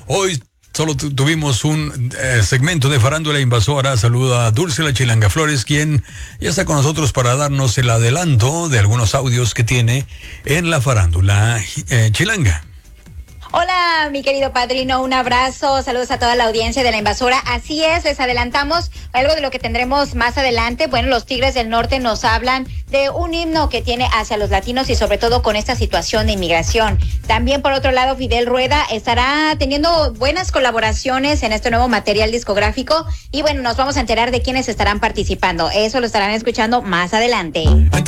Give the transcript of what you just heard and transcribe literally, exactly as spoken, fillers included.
Hoy solo tu, tuvimos un eh, segmento de Farándula Invasora. Saluda a Dulce la Chilanga Flores, quien ya está con nosotros para darnos el adelanto de algunos audios que tiene en la Farándula eh, Chilanga. Hola, mi querido padrino, un abrazo, saludos a toda la audiencia de La Invasora. Así es, les adelantamos algo de lo que tendremos más adelante. Bueno, los Tigres del Norte nos hablan de un himno que tiene hacia los latinos y sobre todo con esta situación de inmigración. También, por otro lado, Fidel Rueda estará teniendo buenas colaboraciones en este nuevo material discográfico y bueno, nos vamos a enterar de quiénes estarán participando. Eso lo estarán escuchando más adelante.